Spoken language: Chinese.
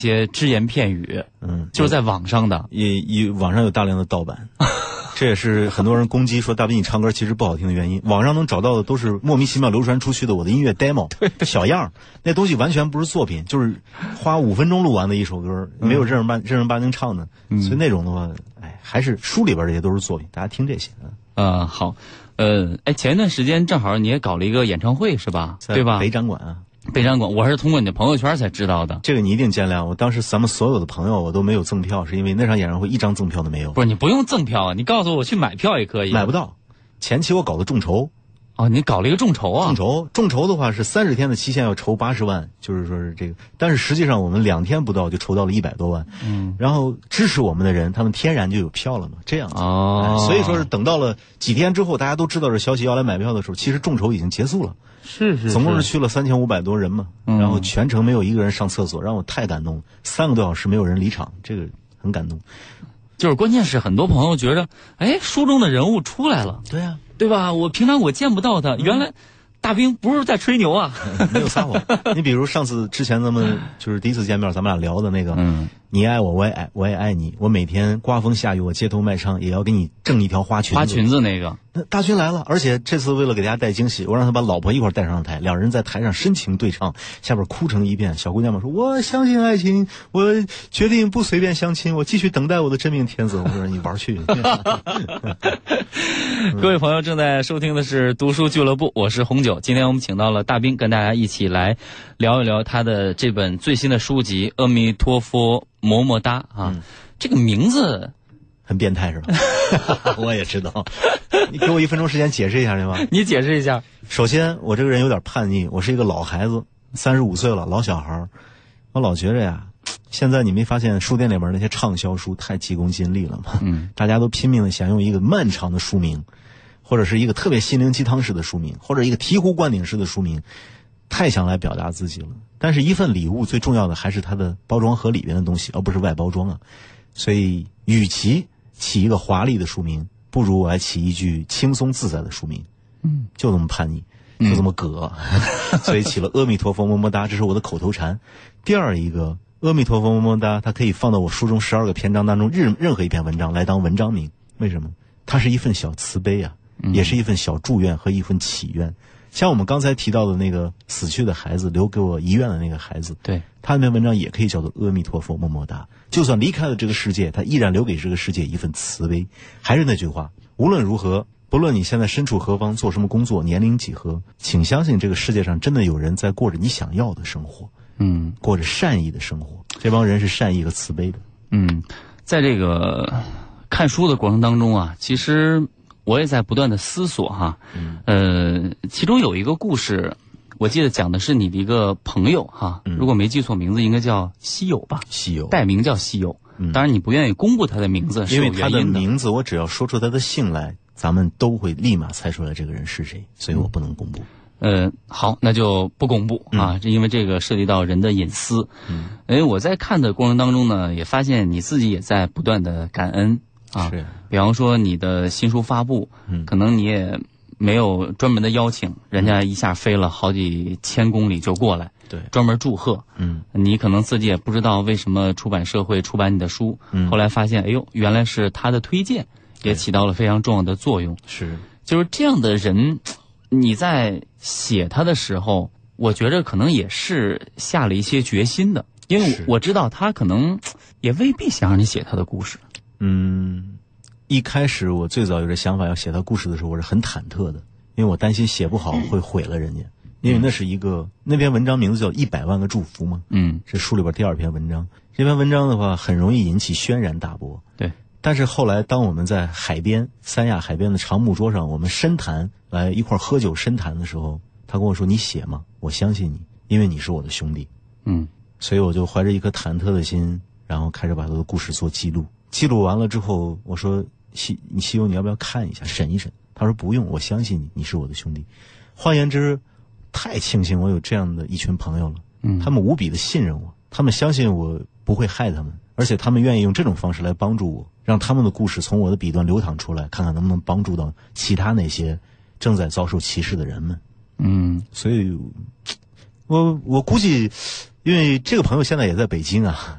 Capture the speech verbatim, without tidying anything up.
些只言片语，嗯，就是在网上的， 也也网上有大量的盗版。这也是很多人攻击说大斌你唱歌其实不好听的原因。网上能找到的都是莫名其妙流传出去的我的音乐 demo 小样，那东西完全不是作品，就是花五分钟录完的一首歌，没有正儿八正儿八经唱的、嗯、所以那种的话，哎，还是书里边这些都是作品，大家听这些啊、 呃。好，呃，哎，前一段时间正好你也搞了一个演唱会是吧？对吧？ 北展馆啊。 北展馆，我还是通过你的朋友圈才知道的。 这个你一定见谅，我当时咱们所有的朋友我都没有赠票，是因为那场演唱会一张赠票都没有。 不是，你不用赠票啊，你告诉我去买票也可以。 买不到，前期我搞的众筹。 哦，你搞了一个众筹啊？ 众筹，众筹的话是三十天的期限要筹八十万，就是说是这个，但是实际上我们两天不到就筹到了一百多万。嗯，然后支持我们的人，他们天然就有票了嘛，这样子。哦、哎，所以说是等到了几天之后，大家都知道这消息要来买票的时候，其实众筹已经结束了。 是 是, 是， 总共是去了三千五百多人嘛、嗯，然后全程没有一个人上厕所，让我太感动了。三个多小时没有人离场，这个很感动。 就是关键是很多朋友觉得，哎，书中的人物出来了， 对啊， 对吧？我平常我见不到他，原来大兵不是在吹牛啊， 嗯、没有撒谎。你比如上次之前咱们就是第一次见面，咱们俩聊的那个，嗯，你爱我，我也爱，我也爱你。我每天刮风下雨，我街头卖唱，也要给你挣一条花裙子。 花裙子那个， 那大军来了，而且这次为了给大家带惊喜，我让他把老婆一块带上台，两人在台上深情对唱，下边哭成一片。小姑娘们说：“我相信爱情，我决定不随便相亲，我继续等待我的真命天子。”我说：“你玩去。” 各位朋友正在收听的是读书俱乐部，我是红酒。今天我们请到了大兵，跟大家一起来聊一聊他的这本最新的书籍《阿弥陀佛么么哒》啊、嗯，这个名字很变态是吧？我也知道。你给我一分钟时间解释一下行吗？ 你解释一下。 首先，我这个人有点叛逆，我是一个老孩子，三十五岁了，老小孩。我老觉着呀，现在你没发现书店里边那些畅销书太急功近利了吗？嗯，大家都拼命的想用一个漫长的书名，或者是一个特别心灵鸡汤式的书名，或者一个醍醐灌顶式的书名，太想来表达自己了。但是一份礼物最重要的还是它的包装盒里边的东西，而不是外包装啊。所以与其起一个华丽的书名，不如我来起一句轻松自在的书名。嗯，就这么叛逆，就这么葛、嗯、所以起了阿弥陀佛么么哒，这是我的口头禅。第二一个阿弥陀佛么么哒，它可以放到我书中十二个篇章当中任任何一篇文章来当文章名。为什么？它是一份小慈悲啊，也是一份小祝愿和一份祈愿。像我们刚才提到的那个死去的孩子，留给我遗愿的那个孩子， 对， 他那篇文章也可以叫做阿弥陀佛么么哒。就算离开了这个世界，他依然留给这个世界一份慈悲。还是那句话，无论如何，不论你现在身处何方，做什么工作，年龄几何，请相信这个世界上真的有人在过着你想要的生活，嗯，过着善意的生活。这帮人是善意和慈悲的。 嗯，在这个看书的过程当中啊，其实我也在不断的思索哈，嗯、呃，其中有一个故事，我记得讲的是你的一个朋友哈，嗯、如果没记错名字，应该叫西友吧？ 西友， 代名叫西友。嗯、当然，你不愿意公布他的名字，是有原因的。 因为他的名字，我只要说出他的姓来，咱们都会立马猜出来这个人是谁，所以我不能公布。 嗯、呃，好，那就不公布啊，这、嗯、因为这个涉及到人的隐私。嗯，哎，我在看的过程当中呢，也发现你自己也在不断的感恩。啊，是，比方说你的新书发布，嗯，可能你也没有专门的邀请，人家一下飞了好几千公里就过来，对，专门祝贺，嗯，你可能自己也不知道为什么出版社会出版你的书，嗯，后来发现，哎呦，原来是他的推荐，也起到了非常重要的作用，是，就是这样的人，你在写他的时候，我觉得可能也是下了一些决心的，因为我知道他可能也未必想让你写他的故事。 嗯，一开始我最早有这想法要写他故事的时候，我是很忐忑的，因为我担心写不好会毁了人家，因为那是一个那篇文章名字叫《一百万个祝福》嘛，嗯，是书里边第二篇文章。这篇文章的话，很容易引起轩然大波，对。但是后来，当我们在海边三亚海边的长木桌上，我们深谈来一块喝酒深谈的时候，他跟我说：“你写吗？我相信你，因为你是我的兄弟。”嗯，所以我就怀着一颗忐忑的心，然后开始把他的故事做记录。记录完了之后，我说西你西游你要不要看一下审一审？他说不用，我相信你，你是我的兄弟。换言之，太庆幸我有这样的一群朋友了，嗯，他们无比的信任我，他们相信我不会害他们，而且他们愿意用这种方式来帮助我，让他们的故事从我的笔端流淌出来，看看能不能帮助到其他那些正在遭受歧视的人们。嗯，所以我我估计因为这个朋友现在也在北京啊，